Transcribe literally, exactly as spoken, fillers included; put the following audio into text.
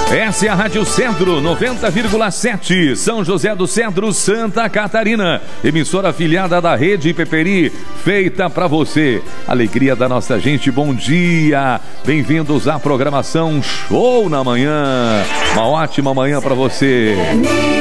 Essa é a Rádio Cedro noventa vírgula sete, São José do Cedro, Santa Catarina. Emissora afiliada da Rede Peperi, feita para você. Alegria da nossa gente, bom dia. Bem-vindos à programação Show na Manhã. Uma ótima manhã para você.